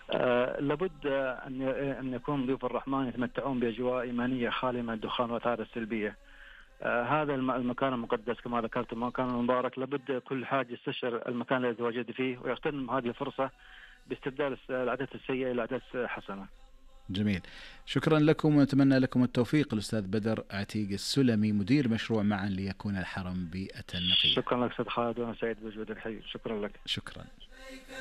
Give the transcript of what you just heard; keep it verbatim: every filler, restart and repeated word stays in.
آه لابد أن أن يكون ضيوف الرحمن يتمتعون بأجواء إيمانية خالية من الدخان والآثار السلبية. آه هذا المكان المقدس كما ذكرت، المكان المبارك، لابد كل حاج يستشعر المكان الذي يتواجد فيه ويغتنم هذه الفرصة باستبدال العادات السيئة إلى عادات حسنة. جميل، شكرا لكم ونتمنى لكم التوفيق. الأستاذ بدر عتيق السلمي، مدير مشروع معا ليكون الحرم بيئة نقية. شكرا لك أستاذ خالد، وأنا سعيد بوجودك. حبيبي شكرا لك. شكرا.